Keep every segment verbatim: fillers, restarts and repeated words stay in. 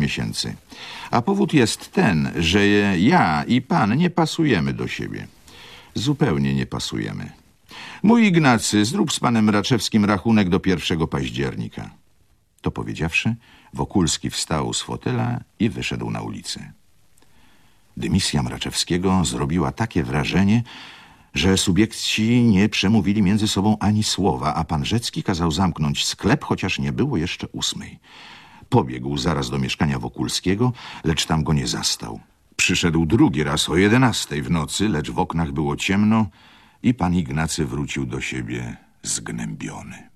miesięcy. A powód jest ten, że ja i pan nie pasujemy do siebie. Zupełnie nie pasujemy. Mój Ignacy, zrób z panem Mraczewskim rachunek do pierwszego października. To powiedziawszy, Wokulski wstał z fotela i wyszedł na ulicę. Dymisja Mraczewskiego zrobiła takie wrażenie, że subiekci nie przemówili między sobą ani słowa, a pan Rzecki kazał zamknąć sklep, chociaż nie było jeszcze ósmej. Pobiegł zaraz do mieszkania Wokulskiego, lecz tam go nie zastał. Przyszedł drugi raz o jedenastej w nocy, lecz w oknach było ciemno i pan Ignacy wrócił do siebie zgnębiony.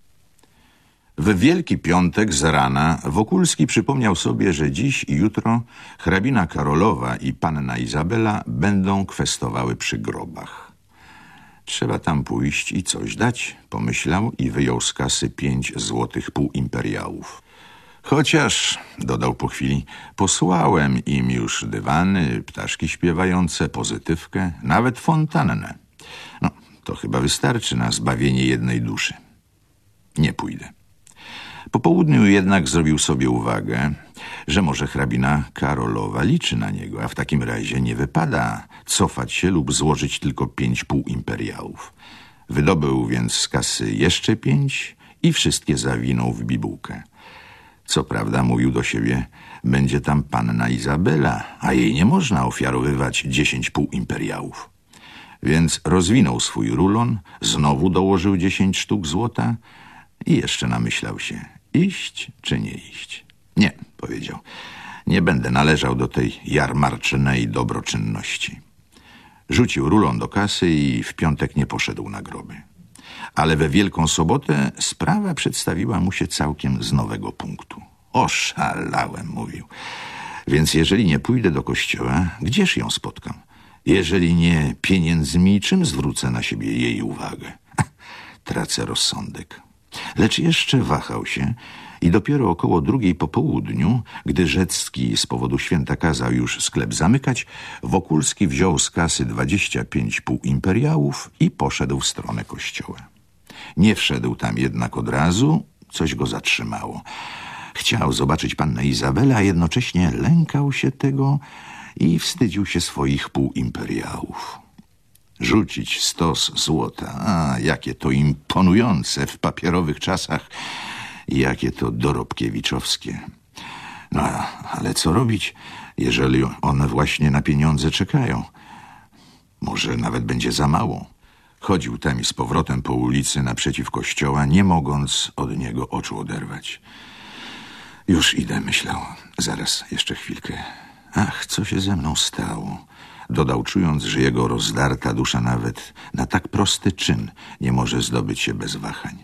W Wielki Piątek z rana Wokulski przypomniał sobie, że dziś i jutro hrabina Karolowa i panna Izabela będą kwestowały przy grobach. Trzeba tam pójść i coś dać, pomyślał i wyjął z kasy pięć złotych półimperiałów. Chociaż, dodał po chwili, posłałem im już dywany, ptaszki śpiewające, pozytywkę, nawet fontannę. No, to chyba wystarczy na zbawienie jednej duszy. Nie pójdę. Po południu jednak zrobił sobie uwagę, że może hrabina Karolowa liczy na niego, a w takim razie nie wypada cofać się lub złożyć tylko pięć półimperiałów. Wydobył więc z kasy jeszcze pięć i wszystkie zawinął w bibułkę. Co prawda, mówił do siebie, będzie tam panna Izabela, a jej nie można ofiarowywać dziesięć półimperiałów. Więc rozwinął swój rulon, znowu dołożył dziesięć sztuk złota i jeszcze namyślał się, iść czy nie iść. Nie, powiedział, nie będę należał do tej jarmarcznej dobroczynności. Rzucił rulon do kasy i w piątek nie poszedł na groby. Ale we Wielką Sobotę sprawa przedstawiła mu się całkiem z nowego punktu. Oszalałem, mówił. Więc jeżeli nie pójdę do kościoła, gdzież ją spotkam? Jeżeli nie pieniędzmi, czym zwrócę na siebie jej uwagę? Tracę rozsądek. Lecz jeszcze wahał się i dopiero około drugiej po południu, gdy Rzecki z powodu święta kazał już sklep zamykać, Wokulski wziął z kasy dwadzieścia pięć półimperiałów i poszedł w stronę kościoła. Nie wszedł tam jednak od razu, coś go zatrzymało. Chciał zobaczyć pannę Izabelę, a jednocześnie lękał się tego i wstydził się swoich półimperiałów. Rzucić stos złota, a jakie to imponujące w papierowych czasach, jakie to dorobkiewiczowskie. No, ale co robić, jeżeli one właśnie na pieniądze czekają? Może nawet będzie za mało. Chodził tam i z powrotem po ulicy naprzeciw kościoła, nie mogąc od niego oczu oderwać. Już idę, myślał. Zaraz, jeszcze chwilkę. Ach, co się ze mną stało? Dodał, czując, że jego rozdarta dusza nawet na tak prosty czyn nie może zdobyć się bez wahań.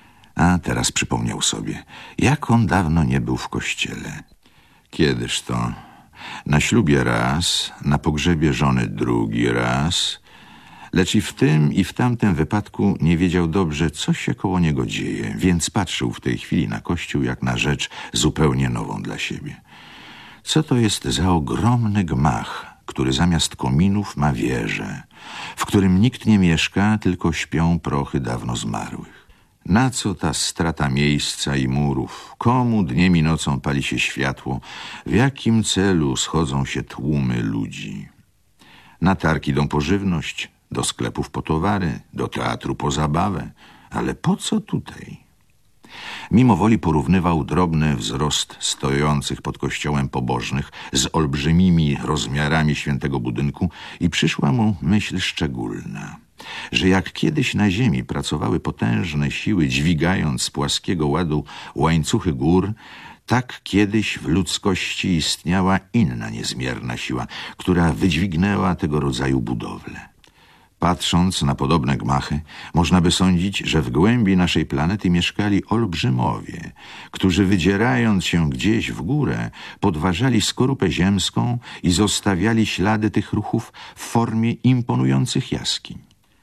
A teraz przypomniał sobie, jak on dawno nie był w kościele. Kiedyż to? Na ślubie raz, na pogrzebie żony drugi raz, lecz i w tym i w tamtym wypadku nie wiedział dobrze, co się koło niego dzieje, więc patrzył w tej chwili na kościół jak na rzecz zupełnie nową dla siebie. Co to jest za ogromny gmach, który zamiast kominów ma wieżę, w którym nikt nie mieszka, tylko śpią prochy dawno zmarłych. Na co ta strata miejsca i murów? Komu dniem i nocą pali się światło? W jakim celu schodzą się tłumy ludzi? Na targ idą po żywność, do sklepów po towary, do teatru po zabawę. Ale po co tutaj? Mimo woli porównywał drobny wzrost stojących pod kościołem pobożnych z olbrzymimi rozmiarami świętego budynku i przyszła mu myśl szczególna, że jak kiedyś na ziemi pracowały potężne siły, dźwigając z płaskiego ładu łańcuchy gór, tak kiedyś w ludzkości istniała inna niezmierna siła, która wydźwignęła tego rodzaju budowle. Patrząc na podobne gmachy, można by sądzić, że w głębi naszej planety mieszkali olbrzymowie, którzy wydzierając się gdzieś w górę, podważali skorupę ziemską i zostawiali ślady tych ruchów w formie imponujących jaskiń.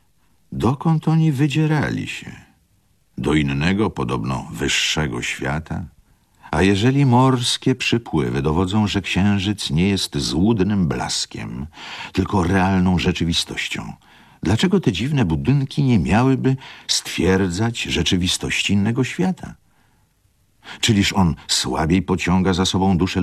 Dokąd oni wydzierali się? Do innego, podobno wyższego świata? A jeżeli morskie przypływy dowodzą, że księżyc nie jest złudnym blaskiem, tylko realną rzeczywistością, dlaczego te dziwne budynki nie miałyby stwierdzać rzeczywistości innego świata? Czyliż on słabiej pociąga za sobą duszę